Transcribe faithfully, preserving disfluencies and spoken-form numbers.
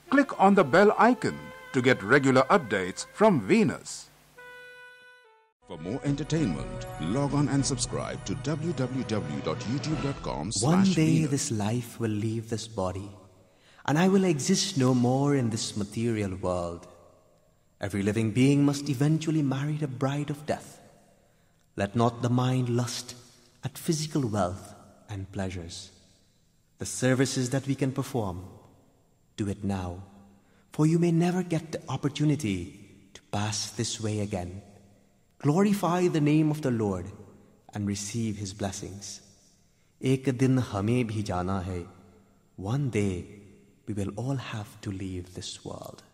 Click on the bell icon to get regular updates from Venus. For more entertainment, log on and subscribe to w w w dot youtube dot com slash One day Venus. this life will leave this body, and I will exist no more in this material world. Every living being must eventually marry the bride of death. Let not the mind lust at physical wealth and pleasures. The services that we can perform, do it now, for you may never get the opportunity to pass this way again. Glorify the name of the Lord and receive His blessings. Ek din hame bhi jana hai. One day we will all have to leave this world.